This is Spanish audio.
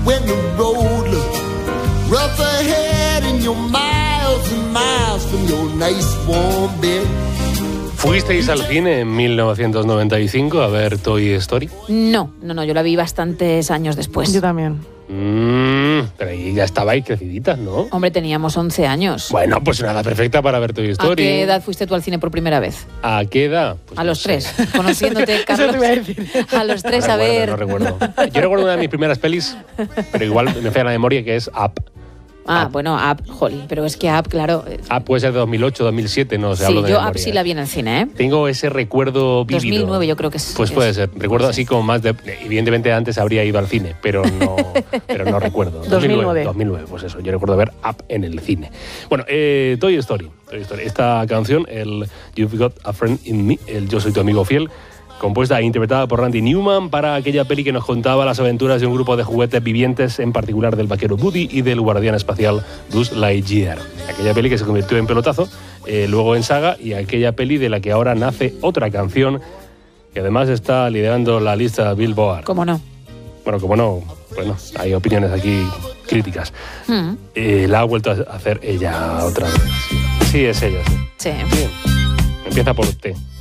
when the road looks rough ahead and you're miles and miles from your nice warm bed. ¿Fuisteis al cine en 1995 a ver Toy Story? No, yo la vi bastantes años después. Yo también. Pero ahí ya estabais creciditas, ¿no? Hombre, teníamos 11 años. Bueno, pues una edad perfecta para ver Toy Story. ¿A qué edad fuiste tú al cine por primera vez? ¿A qué edad? Pues a los no 3. sé. Conociéndote, Carlos. Eso te iba a decir. A los 3, No a ver. No recuerdo. Yo recuerdo una de mis primeras pelis, pero igual me falla la memoria, que es Up. Bueno, Up, jolín, pero es que Up, claro. Up puede ser de 2008, 2007, no sé. Sí, hablo de yo memoria. Up sí la vi en el cine, ¿eh? Tengo ese recuerdo vívido. 2009 yo creo que es. Pues puede ser. Recuerdo así como más de... Evidentemente antes habría ido al cine, pero no recuerdo. 2009, pues eso. Yo recuerdo ver Up en el cine. Bueno, Toy Story. Esta canción, el You've Got a Friend in Me, el Yo Soy Tu Amigo Fiel, compuesta e interpretada por Randy Newman para aquella peli que nos contaba las aventuras de un grupo de juguetes vivientes, en particular del vaquero Woody y del guardián espacial Buzz Lightyear. Aquella peli que se convirtió en pelotazo, luego en saga, y aquella peli de la que ahora nace otra canción que además está liderando la lista Billboard. ¿Cómo no? Bueno, como no, bueno, hay opiniones aquí críticas. La ha vuelto a hacer ella otra vez. Sí, es ella. Sí. Bien. Empieza por T.